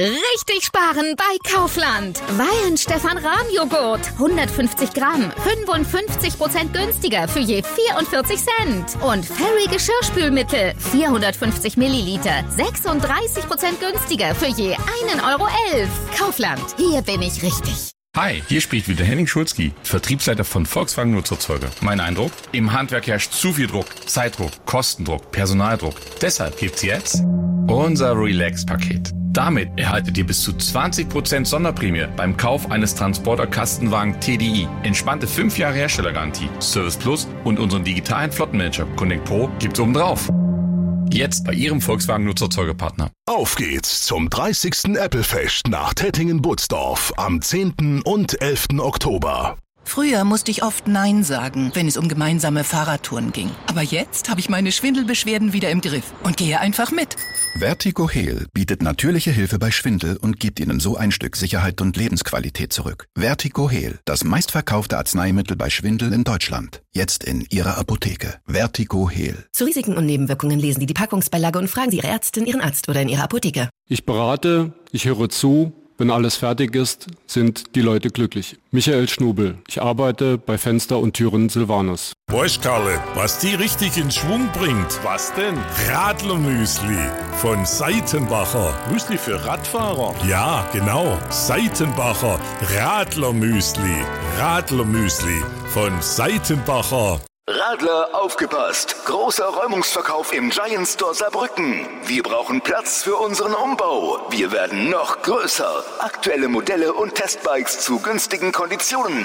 Richtig sparen bei Kaufland. Weihenstephan-Rahmjoghurt, 150 Gramm, 55% günstiger für je 44 Cent. Und Fairy Geschirrspülmittel, 450 Milliliter, 36% günstiger für je 1,11 Euro. Kaufland, hier bin ich richtig. Hi, hier spricht wieder Henning Schulzki, Vertriebsleiter von Volkswagen Nutzerzeuger. Mein Eindruck? Im Handwerk herrscht zu viel Druck, Zeitdruck, Kostendruck, Personaldruck. Deshalb gibt's jetzt unser Relax-Paket. Damit erhaltet ihr bis zu 20% Sonderprämie beim Kauf eines Transporter-Kastenwagen TDI. Entspannte 5 Jahre Herstellergarantie, Service Plus und unseren digitalen Flottenmanager Connect Pro gibt's obendrauf. Jetzt bei Ihrem Volkswagen Nutzerzeugerpartner. Auf geht's zum 30. Apple-Fest nach Tettingen-Butzdorf am 10. und 11. Oktober. Früher musste ich oft Nein sagen, wenn es um gemeinsame Fahrradtouren ging. Aber jetzt habe ich meine Schwindelbeschwerden wieder im Griff und gehe einfach mit. VertigoHeal bietet natürliche Hilfe bei Schwindel und gibt Ihnen so ein Stück Sicherheit und Lebensqualität zurück. VertigoHeal, das meistverkaufte Arzneimittel bei Schwindel in Deutschland. Jetzt in Ihrer Apotheke. VertigoHeal. Zu Risiken und Nebenwirkungen lesen Sie die Packungsbeilage und fragen Sie Ihre Ärztin, Ihren Arzt oder in Ihrer Apotheke. Ich berate, ich höre zu. Wenn alles fertig ist, sind die Leute glücklich. Michael Schnubel. Ich arbeite bei Fenster und Türen Silvanus. Weißt, Karle, was die richtig in Schwung bringt? Was denn? Radlermüsli von Seitenbacher. Müsli für Radfahrer? Ja, genau. Seitenbacher Radlermüsli. Radlermüsli von Seitenbacher. Radler, aufgepasst! Großer Räumungsverkauf im Giant Store Saarbrücken. Wir brauchen Platz für unseren Umbau. Wir werden noch größer. Aktuelle Modelle und Testbikes zu günstigen Konditionen.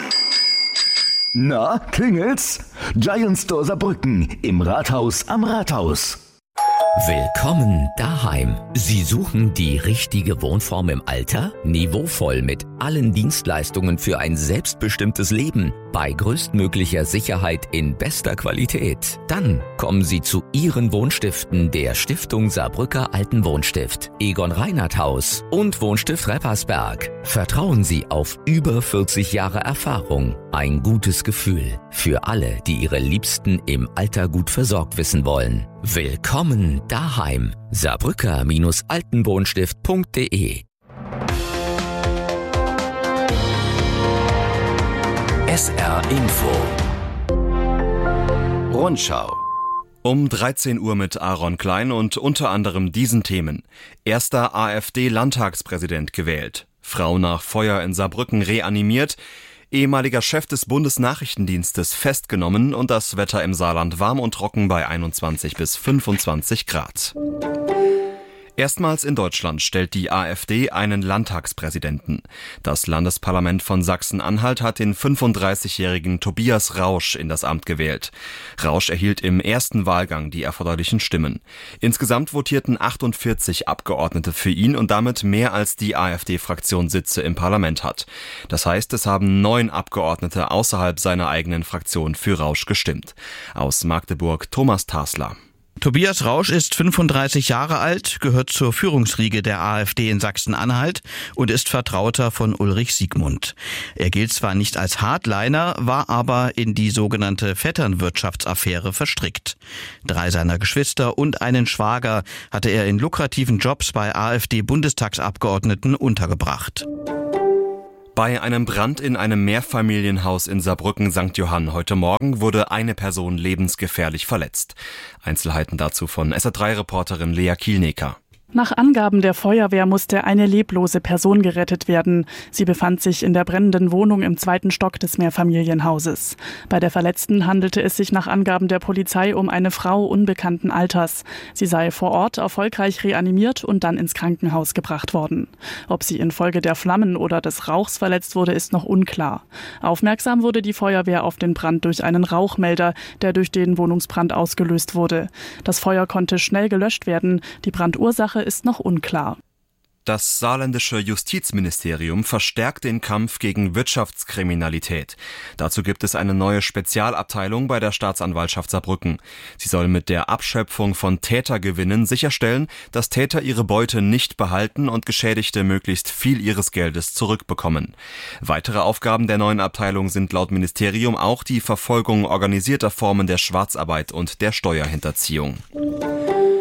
Na, klingelt's? Giant Store Saarbrücken im Rathaus am Rathaus. Willkommen daheim. Sie suchen die richtige Wohnform im Alter? Niveauvoll mit allen Dienstleistungen für ein selbstbestimmtes Leben bei größtmöglicher Sicherheit in bester Qualität. Dann kommen Sie zu Ihren Wohnstiften der Stiftung Saarbrücker Altenwohnstift, Egon Reinhardt Haus und Wohnstift Reppersberg. Vertrauen Sie auf über 40 Jahre Erfahrung. Ein gutes Gefühl für alle, die ihre Liebsten im Alter gut versorgt wissen wollen. Willkommen daheim. Saarbrücker-Altenwohnstift.de. SR Info. Rundschau. Um 13 Uhr mit Aaron Klein und unter anderem diesen Themen. Erster AfD-Landtagspräsident gewählt. Frau nach Feuer in Saarbrücken reanimiert. Ehemaliger Chef des Bundesnachrichtendienstes festgenommen und das Wetter im Saarland warm und trocken bei 21 bis 25 Grad. Erstmals in Deutschland stellt die AfD einen Landtagspräsidenten. Das Landesparlament von Sachsen-Anhalt hat den 35-jährigen Tobias Rausch in das Amt gewählt. Rausch erhielt im ersten Wahlgang die erforderlichen Stimmen. Insgesamt votierten 48 Abgeordnete für ihn und damit mehr als die AfD-Fraktion Sitze im Parlament hat. Das heißt, es haben 9 Abgeordnete außerhalb seiner eigenen Fraktion für Rausch gestimmt. Aus Magdeburg Thomas Tasler. Tobias Rausch ist 35 Jahre alt, gehört zur Führungsriege der AfD in Sachsen-Anhalt und ist Vertrauter von Ulrich Siegmund. Er gilt zwar nicht als Hardliner, war aber in die sogenannte Vetternwirtschaftsaffäre verstrickt. 3 seiner Geschwister und einen Schwager hatte er in lukrativen Jobs bei AfD-Bundestagsabgeordneten untergebracht. Bei einem Brand in einem Mehrfamilienhaus in Saarbrücken-St. Johann heute Morgen wurde eine Person lebensgefährlich verletzt. Einzelheiten dazu von SR3-Reporterin Lea Kielnecker. Nach Angaben der Feuerwehr musste eine leblose Person gerettet werden. Sie befand sich in der brennenden Wohnung im 2. Stock des Mehrfamilienhauses. Bei der Verletzten handelte es sich nach Angaben der Polizei um eine Frau unbekannten Alters. Sie sei vor Ort erfolgreich reanimiert und dann ins Krankenhaus gebracht worden. Ob sie infolge der Flammen oder des Rauchs verletzt wurde, ist noch unklar. Aufmerksam wurde die Feuerwehr auf den Brand durch einen Rauchmelder, der durch den Wohnungsbrand ausgelöst wurde. Das Feuer konnte schnell gelöscht werden. Die Brandursache ist noch unklar. Das saarländische Justizministerium verstärkt den Kampf gegen Wirtschaftskriminalität. Dazu gibt es eine neue Spezialabteilung bei der Staatsanwaltschaft Saarbrücken. Sie soll mit der Abschöpfung von Tätergewinnen sicherstellen, dass Täter ihre Beute nicht behalten und Geschädigte möglichst viel ihres Geldes zurückbekommen. Weitere Aufgaben der neuen Abteilung sind laut Ministerium auch die Verfolgung organisierter Formen der Schwarzarbeit und der Steuerhinterziehung.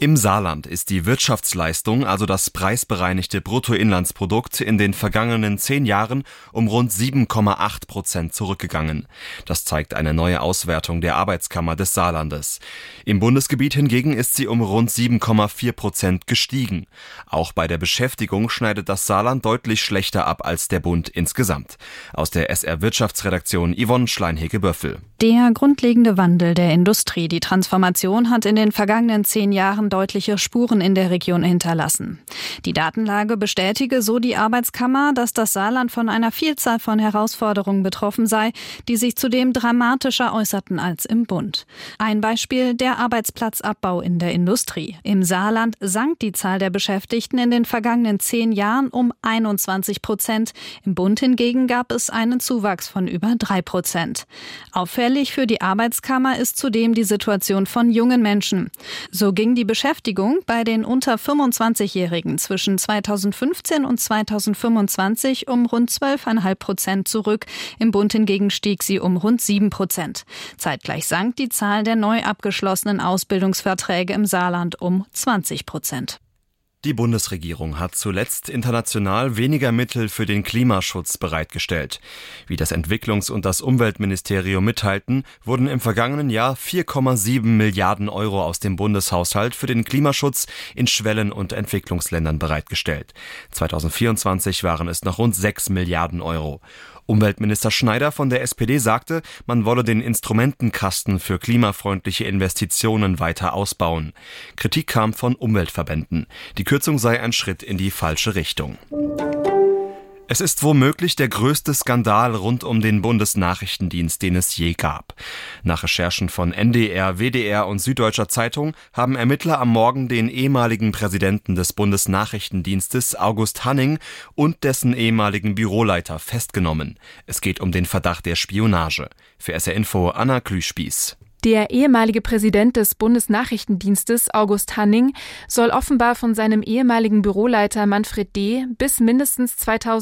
Im Saarland ist die Wirtschaftsleistung, also das preisbereinigte Bruttoinlandsprodukt, in den vergangenen 10 Jahren um rund 7,8% zurückgegangen. Das zeigt eine neue Auswertung der Arbeitskammer des Saarlandes. Im Bundesgebiet hingegen ist sie um rund 7,4% gestiegen. Auch bei der Beschäftigung schneidet das Saarland deutlich schlechter ab als der Bund insgesamt. Aus der SR-Wirtschaftsredaktion Yvonne Schleinhege-Böffel. Der grundlegende Wandel der Industrie, die Transformation, hat in den vergangenen 10 Jahren deutliche Spuren in der Region hinterlassen. Die Datenlage bestätige, so die Arbeitskammer, dass das Saarland von einer Vielzahl von Herausforderungen betroffen sei, die sich zudem dramatischer äußerten als im Bund. Ein Beispiel: der Arbeitsplatzabbau in der Industrie. Im Saarland sank die Zahl der Beschäftigten in den vergangenen 10 Jahren um 21%. Im Bund hingegen gab es einen Zuwachs von über 3%. Auffällig für die Arbeitskammer ist zudem die Situation von jungen Menschen. So ging die Beschäftigung bei den unter 25-Jährigen zwischen 2015 und 2025 um rund 12,5% zurück. Im Bund hingegen stieg sie um rund 7%. Zeitgleich sank die Zahl der neu abgeschlossenen Ausbildungsverträge im Saarland um 20%. Die Bundesregierung hat zuletzt international weniger Mittel für den Klimaschutz bereitgestellt. Wie das Entwicklungs- und das Umweltministerium mitteilten, wurden im vergangenen Jahr 4,7 Milliarden Euro aus dem Bundeshaushalt für den Klimaschutz in Schwellen- und Entwicklungsländern bereitgestellt. 2024 waren es noch rund 6 Milliarden Euro. Umweltminister Schneider von der SPD sagte, man wolle den Instrumentenkasten für klimafreundliche Investitionen weiter ausbauen. Kritik kam von Umweltverbänden. Die Kürzung sei ein Schritt in die falsche Richtung. Es ist womöglich der größte Skandal rund um den Bundesnachrichtendienst, den es je gab. Nach Recherchen von NDR, WDR und Süddeutscher Zeitung haben Ermittler am Morgen den ehemaligen Präsidenten des Bundesnachrichtendienstes, August Hanning, und dessen ehemaligen Büroleiter festgenommen. Es geht um den Verdacht der Spionage. Für SR Info Anna Klüspieß. Der ehemalige Präsident des Bundesnachrichtendienstes, August Hanning, soll offenbar von seinem ehemaligen Büroleiter Manfred D. bis mindestens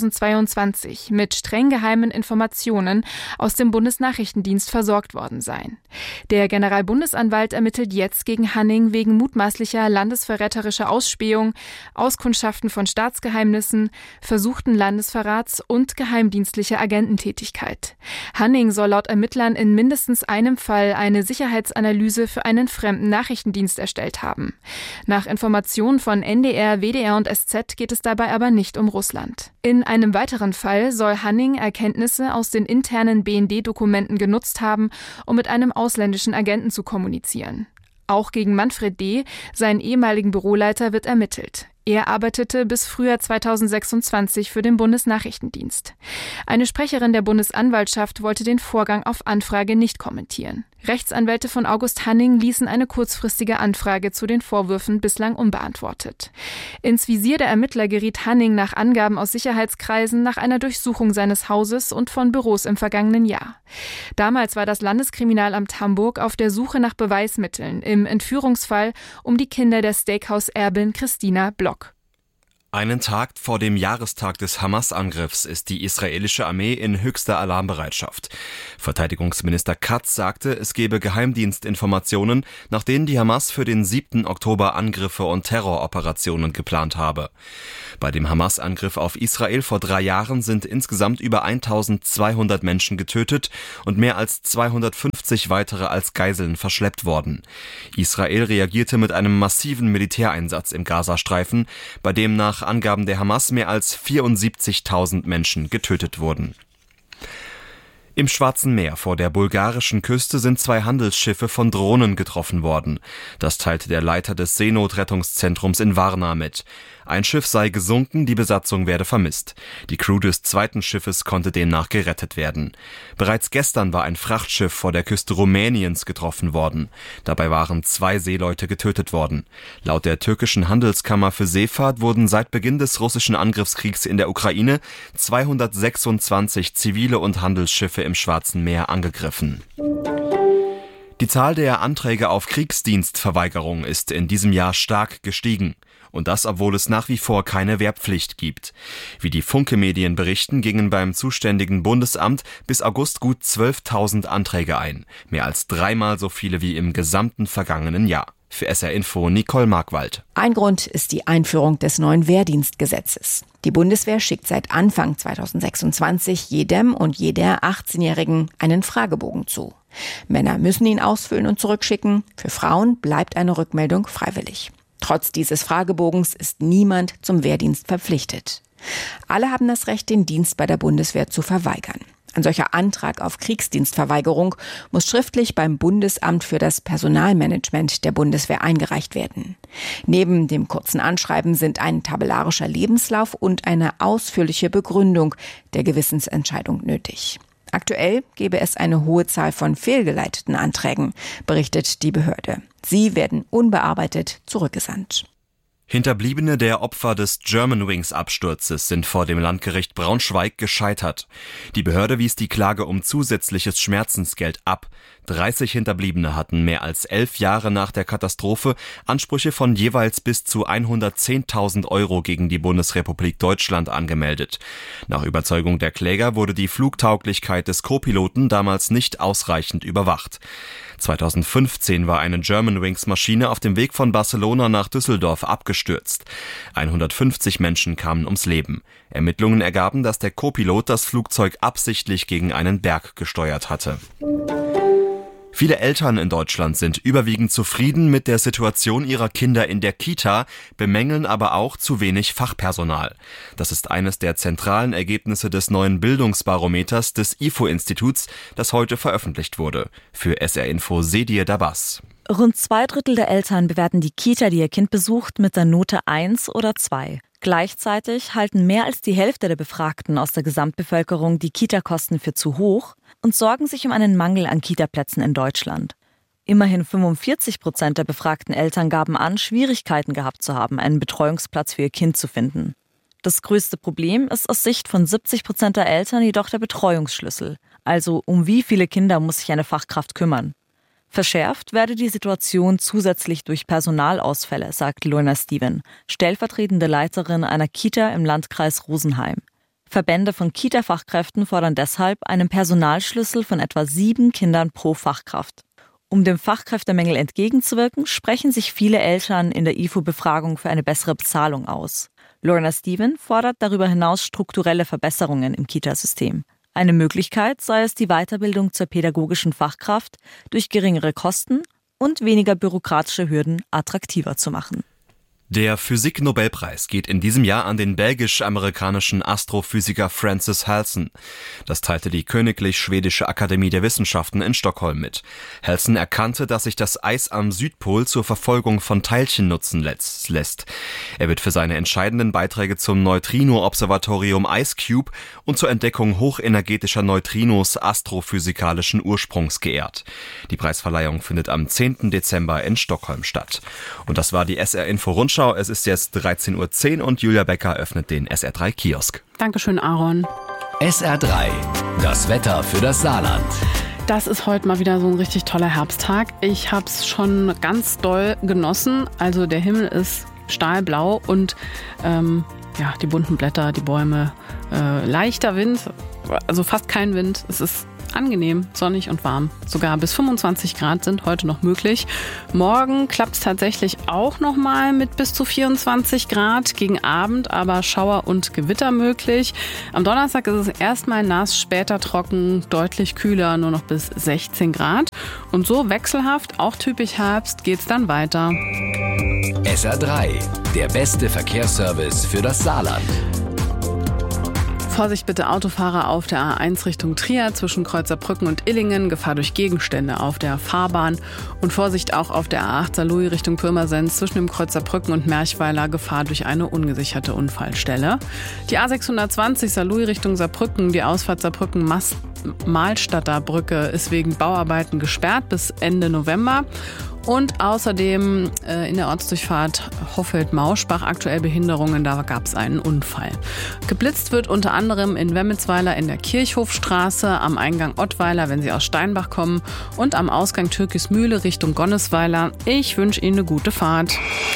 2022 mit streng geheimen Informationen aus dem Bundesnachrichtendienst versorgt worden sein. Der Generalbundesanwalt ermittelt jetzt gegen Hanning wegen mutmaßlicher landesverräterischer Ausspähung, Auskundschaften von Staatsgeheimnissen, versuchten Landesverrats und geheimdienstlicher Agententätigkeit. Hanning soll laut Ermittlern in mindestens einem Fall eine Sicherheitsanalyse für einen fremden Nachrichtendienst erstellt haben. Nach Informationen von NDR, WDR und SZ geht es dabei aber nicht um Russland. In einem weiteren Fall soll Hanning Erkenntnisse aus den internen BND-Dokumenten genutzt haben, um mit einem ausländischen Agenten zu kommunizieren. Auch gegen Manfred D., seinen ehemaligen Büroleiter, wird ermittelt. Er arbeitete bis Frühjahr 2026 für den Bundesnachrichtendienst. Eine Sprecherin der Bundesanwaltschaft wollte den Vorgang auf Anfrage nicht kommentieren. Rechtsanwälte von August Hanning ließen eine kurzfristige Anfrage zu den Vorwürfen bislang unbeantwortet. Ins Visier der Ermittler geriet Hanning nach Angaben aus Sicherheitskreisen nach einer Durchsuchung seines Hauses und von Büros im vergangenen Jahr. Damals war das Landeskriminalamt Hamburg auf der Suche nach Beweismitteln im Entführungsfall um die Kinder der Steakhouse-Erbin Christina Block. Einen Tag vor dem Jahrestag des Hamas-Angriffs ist die israelische Armee in höchster Alarmbereitschaft. Verteidigungsminister Katz sagte, es gebe Geheimdienstinformationen, nach denen die Hamas für den 7. Oktober Angriffe und Terroroperationen geplant habe. Bei dem Hamas-Angriff auf Israel vor 3 Jahren sind insgesamt über 1200 Menschen getötet und mehr als 250 weitere als Geiseln verschleppt worden. Israel reagierte mit einem massiven Militäreinsatz im Gazastreifen, bei dem nach Angaben der Hamas mehr als 74.000 Menschen getötet wurden. Im Schwarzen Meer vor der bulgarischen Küste sind 2 Handelsschiffe von Drohnen getroffen worden. Das teilte der Leiter des Seenotrettungszentrums in Varna mit. Ein Schiff sei gesunken, die Besatzung werde vermisst. Die Crew des 2. Schiffes konnte demnach gerettet werden. Bereits gestern war ein Frachtschiff vor der Küste Rumäniens getroffen worden. Dabei waren 2 Seeleute getötet worden. Laut der türkischen Handelskammer für Seefahrt wurden seit Beginn des russischen Angriffskriegs in der Ukraine 226 zivile und Handelsschiffe im Schwarzen Meer angegriffen. Die Zahl der Anträge auf Kriegsdienstverweigerung ist in diesem Jahr stark gestiegen. Und das, obwohl es nach wie vor keine Wehrpflicht gibt. Wie die Funke-Medien berichten, gingen beim zuständigen Bundesamt bis August gut 12.000 Anträge ein. Mehr als 3-mal so viele wie im gesamten vergangenen Jahr. Für SR Info Nicole Markwald. Ein Grund ist die Einführung des neuen Wehrdienstgesetzes. Die Bundeswehr schickt seit Anfang 2026 jedem und jeder 18-Jährigen einen Fragebogen zu. Männer müssen ihn ausfüllen und zurückschicken. Für Frauen bleibt eine Rückmeldung freiwillig. Trotz dieses Fragebogens ist niemand zum Wehrdienst verpflichtet. Alle haben das Recht, den Dienst bei der Bundeswehr zu verweigern. Ein solcher Antrag auf Kriegsdienstverweigerung muss schriftlich beim Bundesamt für das Personalmanagement der Bundeswehr eingereicht werden. Neben dem kurzen Anschreiben sind ein tabellarischer Lebenslauf und eine ausführliche Begründung der Gewissensentscheidung nötig. Aktuell gebe es eine hohe Zahl von fehlgeleiteten Anträgen, berichtet die Behörde. Sie werden unbearbeitet zurückgesandt. Hinterbliebene der Opfer des Germanwings-Absturzes sind vor dem Landgericht Braunschweig gescheitert. Die Behörde wies die Klage um zusätzliches Schmerzensgeld ab. 30 Hinterbliebene hatten mehr als 11 Jahre nach der Katastrophe Ansprüche von jeweils bis zu 110.000 Euro gegen die Bundesrepublik Deutschland angemeldet. Nach Überzeugung der Kläger wurde die Flugtauglichkeit des Co-Piloten damals nicht ausreichend überwacht. 2015 war eine Germanwings-Maschine auf dem Weg von Barcelona nach Düsseldorf abgestürzt. 150 Menschen kamen ums Leben. Ermittlungen ergaben, dass der Co-Pilot das Flugzeug absichtlich gegen einen Berg gesteuert hatte. Viele Eltern in Deutschland sind überwiegend zufrieden mit der Situation ihrer Kinder in der Kita, bemängeln aber auch zu wenig Fachpersonal. Das ist eines der zentralen Ergebnisse des neuen Bildungsbarometers des IFO-Instituts, das heute veröffentlicht wurde. Für SR Info Sedir Dabas. Rund 2/3 der Eltern bewerten die Kita, die ihr Kind besucht, mit der Note 1 oder 2. Gleichzeitig halten mehr als die Hälfte der Befragten aus der Gesamtbevölkerung die Kita-Kosten für zu hoch und sorgen sich um einen Mangel an Kita-Plätzen in Deutschland. Immerhin 45% der befragten Eltern gaben an, Schwierigkeiten gehabt zu haben, einen Betreuungsplatz für ihr Kind zu finden. Das größte Problem ist aus Sicht von 70% der Eltern jedoch der Betreuungsschlüssel. Also um wie viele Kinder muss sich eine Fachkraft kümmern? Verschärft werde die Situation zusätzlich durch Personalausfälle, sagt Lorna Steven, stellvertretende Leiterin einer Kita im Landkreis Rosenheim. Verbände von Kita-Fachkräften fordern deshalb einen Personalschlüssel von etwa 7 Kindern pro Fachkraft. Um dem Fachkräftemangel entgegenzuwirken, sprechen sich viele Eltern in der IFO-Befragung für eine bessere Bezahlung aus. Lorna Steven fordert darüber hinaus strukturelle Verbesserungen im Kitasystem. Eine Möglichkeit sei es, die Weiterbildung zur pädagogischen Fachkraft durch geringere Kosten und weniger bürokratische Hürden attraktiver zu machen. Der Physik-Nobelpreis geht in diesem Jahr an den belgisch-amerikanischen Astrophysiker Francis Halson. Das teilte die Königlich Schwedische Akademie der Wissenschaften in Stockholm mit. Halson erkannte, dass sich das Eis am Südpol zur Verfolgung von Teilchen nutzen lässt. Er wird für seine entscheidenden Beiträge zum Neutrino-Observatorium IceCube und zur Entdeckung hochenergetischer Neutrinos astrophysikalischen Ursprungs geehrt. Die Preisverleihung findet am 10. Dezember in Stockholm statt. Und das war die SR Info Rundschau. Es ist jetzt 13.10 Uhr und Julia Becker öffnet den SR3 Kiosk. Dankeschön, Aaron. SR3, das Wetter für das Saarland. Das ist heute mal wieder so ein richtig toller Herbsttag. Ich habe es schon ganz doll genossen. Also der Himmel ist stahlblau und die bunten Blätter, die Bäume, leichter Wind, also fast kein Wind. Es ist angenehm, sonnig und warm. Sogar bis 25 Grad sind heute noch möglich. Morgen klappt es tatsächlich auch nochmal mit bis zu 24 Grad. Gegen Abend aber Schauer und Gewitter möglich. Am Donnerstag ist es erstmal nass, später trocken, deutlich kühler, nur noch bis 16 Grad. Und so wechselhaft, auch typisch Herbst, geht's dann weiter. SR3, der beste Verkehrsservice für das Saarland. Vorsicht bitte Autofahrer auf der A1 Richtung Trier zwischen Kreuzerbrücken und Illingen, Gefahr durch Gegenstände auf der Fahrbahn und Vorsicht auch auf der A8 Saarlouis Richtung Pirmasens zwischen dem Kreuzerbrücken und Merchweiler, Gefahr durch eine ungesicherte Unfallstelle. Die A620 Saarlouis Richtung Saarbrücken, die Ausfahrt Saarbrücken Mahlstadter Brücke ist wegen Bauarbeiten gesperrt bis Ende November. Und außerdem in der Ortsdurchfahrt Hoffeld-Mauschbach aktuell Behinderungen, da gab es einen Unfall. Geblitzt wird unter anderem in Wemmelsweiler in der Kirchhofstraße, am Eingang Ottweiler, wenn Sie aus Steinbach kommen, und am Ausgang Türkismühle Richtung Gonnesweiler. Ich wünsche Ihnen eine gute Fahrt.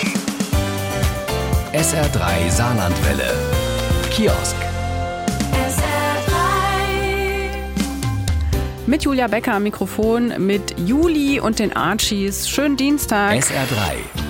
SR3 Saarlandwelle. Kiosk. Mit Julia Becker am Mikrofon, mit Juli und den Archies. Schönen Dienstag. SR3.